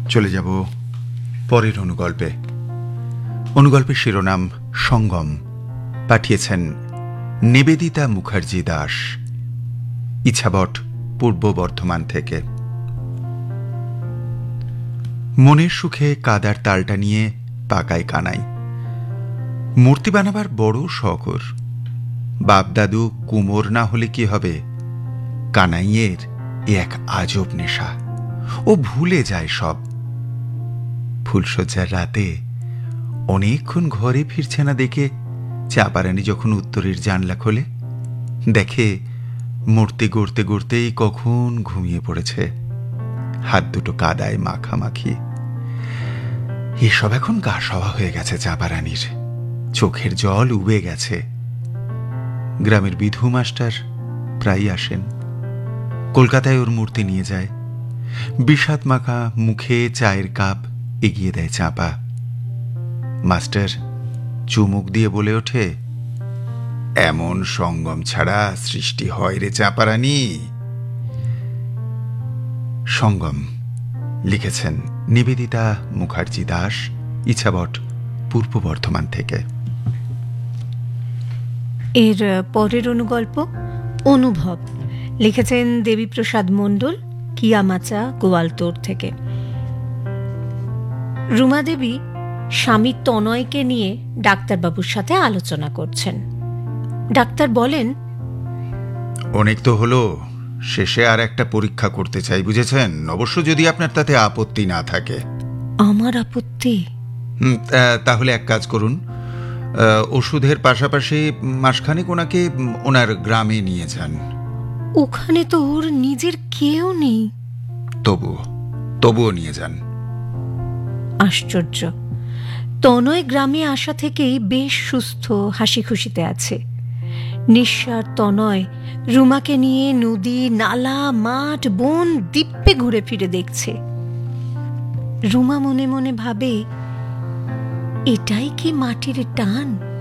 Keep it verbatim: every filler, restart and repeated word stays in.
চলে যাব পরের অনুগল্পে। অনুগল্পের শিরোনাম সঙ্গম। পাঠিয়েছেন নিবেদিতা মুখার্জি দাস, ইছাবট, পূর্ব বর্ধমান থেকে। মনের সুখে কাদার তালটা নিয়ে পাকায় কানাই। মূর্তি বানাবার বড় শখর। বাপ দাদু কুমোর না হলে কি হবে, কানাইয়ের এ এক আজব নেশা। ও ভুলে যায় সব। ফুলশয্যার রাতে অনেকক্ষণ ঘরে ফিরছে না দেখে চাপারানি যখন উত্তরের জানলা খোলে, দেখে মূর্তি গড়তে গড়তেই কখন ঘুমিয়ে পড়েছে, হাত দুটো কাদায় মাখামাখি। এসব এখন গা সওয়া হয়ে গেছে চাপারানির। চোখের জল উবে গেছে। গ্রামের বিধু মাস্টার প্রায় আসেন। কলকাতায় ওর মূর্তি নিয়ে যায়। বিষাদ মাখা মুখে চায়ের কাপ এগিয়ে দেয় চাপা। মাস্টার চুমুক দিয়ে বলে ওঠে, এমন সঙ্গম ছাড়া সৃষ্টি হয় রে চাপারানি। সঙ্গম লিখেছেন নিবেদিতা মুখার্জি দাস, ইছাবট, পূর্ব বর্ধমান থেকে। এর পরের অনুগল্প অনুভব লিখেছেন দেবীপ্রসাদ মণ্ডল, কিয়ামাচা, গোয়ালতোড় থেকে। রুমা দেবী স্বামী তনয়কে নিয়ে ডাক্তারবাবুর সাথে আলোচনা করছেন। ডাক্তার বলেন, অনেক তো হলো, শেষে আর একটা পরীক্ষা করতে চাই, বুঝেছেন? অবশ্য যদি আপনার তাতে আপত্তি না থাকে। আমার আপত্তি? তাহলে এক কাজ করুন, ওষুধের পাশাপাশি মাসখানেক ওনাকে ওনার গ্রামে নিয়ে যান। ওখানে তো ওর নিজের কেউ নেই। তবুও তবুও নিয়ে যান। আশ্চর্য, তনয় গ্রামে আসা থেকেই বেশ সুস্থ, হাসি খুশিতে আছে। নিঃস্বার তনয় রুমাকে নিয়ে নদী, নালা, মাঠ, বন, দ্বীপে ঘুরে ফিরে দেখছে। রুমা মনে মনে ভাবে, এটাই কি মাটির টান?